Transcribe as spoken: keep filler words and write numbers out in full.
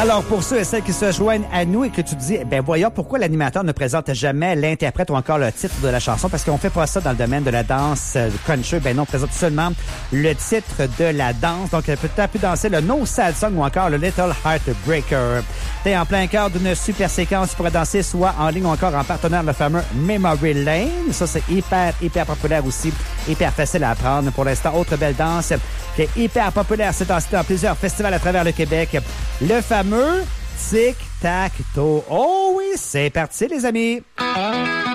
Alors, pour ceux et celles qui se joignent à nous et que tu dis, ben voyons pourquoi l'animateur ne présente jamais l'interprète ou encore le titre de la chanson, parce qu'on fait pas ça dans le domaine de la danse country. Ben non, on présente seulement le titre de la danse. Donc, peut-être pu danser le No Sad Song ou encore le Little Heartbreaker. T'es en plein cœur d'une super séquence. Tu pourrais danser soit en ligne ou encore en partenaire, le fameux Memory Lane. Ça, c'est hyper, hyper populaire aussi. Hyper facile à apprendre. Pour l'instant, autre belle danse qui est hyper populaire. C'est dansé dans plusieurs festivals à travers le Québec. Le fameux Tic-Tac-Toe. Oh oui, c'est parti, les amis!